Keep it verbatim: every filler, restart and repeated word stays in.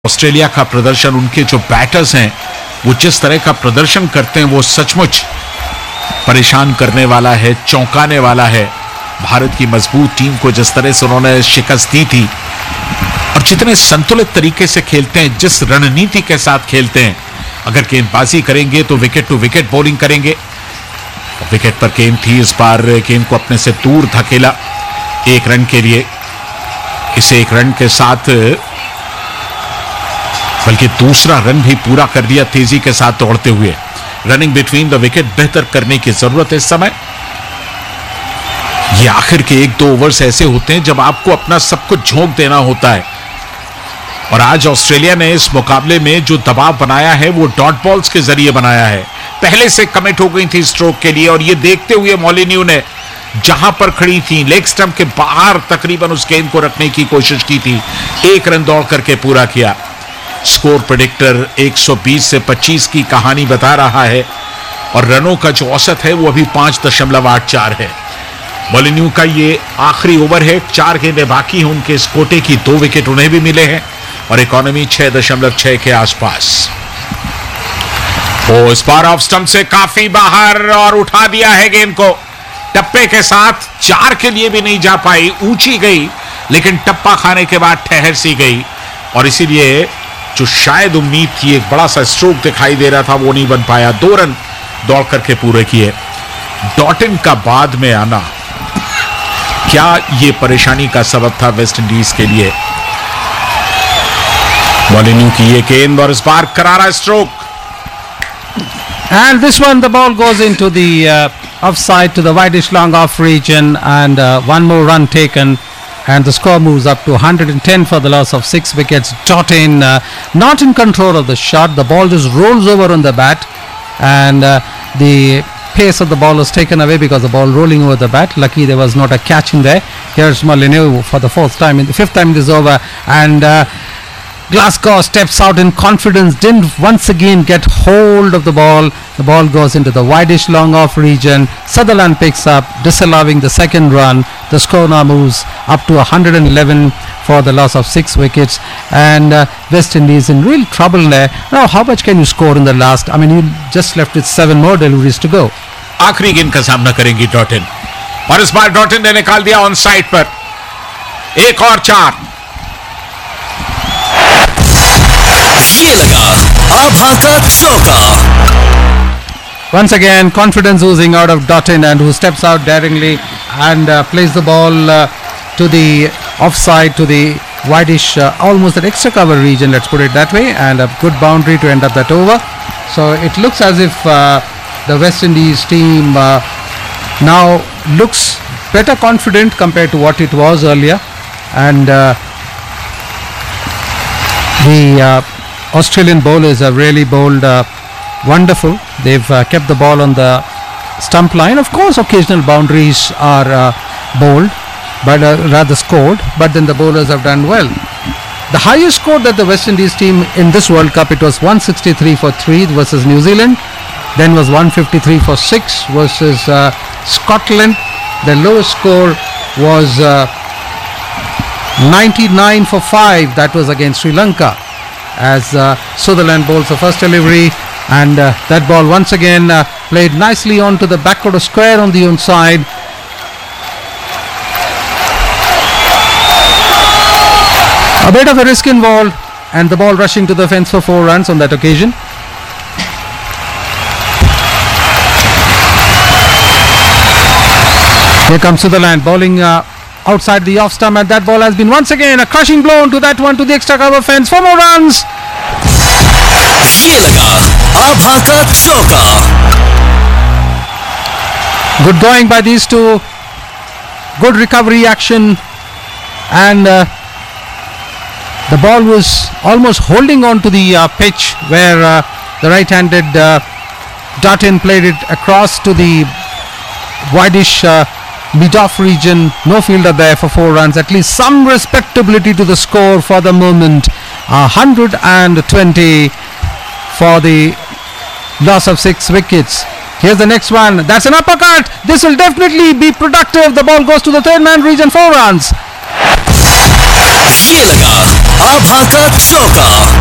Australia का प्रदर्शन, उनके जो बैटर्स हैं वो जिस तरह का प्रदर्शन करते हैं वो सचमुच परेशान करने वाला है, चौंकाने वाला है। भारत की मजबूत टीम को जिस तरह से उन्होंने शिकस्त दी थी और जितने संतुलित तरीके से खेलते हैं, जिस रणनीति के साथ खेलते हैं, अगर गेंदबाजी करेंगे तो विकेट टू विकेट बॉलिंग करेंगे। विकेट पर गेंद थी, इस बार गेंद को अपने से दूर धकेला एक रन के लिए। इसे एक रन के साथ बल्कि दूसरा रन भी पूरा कर दिया तेजी के साथ दौड़ते हुए। रनिंग बिटवीन द विकेट बेहतर करने की जरूरत है इस समय। ये आखिर के एक दो ओवर्स ऐसे होते हैं जब आपको अपना सब कुछ झोंक देना होता है, और आज ऑस्ट्रेलिया ने इस मुकाबले में जो दबाव बनाया है वो डॉट बॉल्स के जरिए बनाया है। पहले से कमिट हो गई थी स्ट्रोक के लिए, और ये देखते हुए मॉलिन्यू ने जहां पर खड़ी थी लेग स्टंप के बाहर तकरीबन उस गेंद को रखने की कोशिश की थी। एक रन दौड़ करके पूरा किया। स्कोर प्रेडिक्टर एक सौ बीस से पच्चीस की कहानी बता रहा है, और रनों का जो औसत है वो अभी पांच दशमलव आठ चार है। मॉलिन्यू का ये आखिरी ओवर है, चार गेंदें बाकी हैं उनके इस कोटे की, दो विकेट उन्हें भी मिले हैं और इकोनॉमी छह दशमलव छह के आसपास। वो इस बार ऑफ स्टंप से काफी बाहर और उठा दिया है गेंद को टप्पे के साथ। चार के लिए भी नहीं जा पाई, ऊंची गई लेकिन टप्पा खाने के बाद ठहर सी गई, और इसीलिए जो शायद उम्मीद थी एक बड़ा सा स्ट्रोक दिखाई दे रहा था वो नहीं बन पाया। दो रन दौड़ करके पूरे किए। डॉटिन का बाद में आना क्या ये परेशानी का सबब था वेस्ट इंडीज के लिए? मॉलिन्यू की ये गेंद और इस बार करारा stroke. And this one, the ball goes into the uh, offside to the wideish long off region, and uh, one more run taken, and the score moves up to one hundred ten for the loss of six wickets. Dottin uh, not in control of the shot. The ball just rolls over on the bat, and uh, the pace of the ball was taken away because the ball rolling over the bat. Lucky there was not a catch in there. Here's Molineaux for the fourth time, in the fifth time this over, and uh, Glasgow steps out in confidence, didn't once again get hold of the ball. The ball goes into the wideish long off region. Sutherland picks up, disallowing the second run. The score now moves up to one hundred eleven for the loss of six wickets, and uh, West Indies in real trouble there. Now, how much can you score in the last? I mean, you just left with seven more deliveries to go. आखिरी गेंद का सामना करेंगी Dottin, और इस बार Dottin ने निकाल दिया ऑन साइड पर। एक और चार। ये लगा आभा का चौका। Once again, confidence oozing out of Dottin, and who steps out daringly and uh, plays the ball uh, to the offside, to the wideish, uh, almost an extra cover region, let's put it that way, and a good boundary to end up that over. So it looks as if uh, the West Indies team uh, now looks better confident compared to what it was earlier, and uh, the uh, Australian bowlers have really bowled uh, wonderful. They've uh, kept the ball on the stump line. Of course, occasional boundaries are uh, bowled, but uh, rather scored, but then the bowlers have done well. The highest score that the West Indies team in this World Cup, it was one sixty-three for three versus New Zealand, then was one fifty-three for six versus uh, Scotland. The lowest score was uh, ninety-nine for five, that was against Sri Lanka, as uh, Sutherland bowls the first delivery, and uh, that ball once again uh, played nicely onto the backward square on the onside. A bit of a risk involved, and the ball rushing to the fence for four runs on that occasion. Here comes Sutherland bowling uh, outside the off stump, and that ball has been once again a crushing blow to that one, to the extra cover fence for more runs. ये लगा आभा का चौका। Good going by these two. Good recovery action, and uh, the ball was almost holding on to the uh, pitch where uh, the right-handed uh, Dottin played it across to the wideish uh, mid-off region. No fielder there for four runs. At least some respectability to the score for the moment. one hundred twenty for the loss of six wickets. Here's the next one. That's an uppercut. This will definitely be productive. The ball goes to the third man region, four runs. ये लगा आभा का चौका।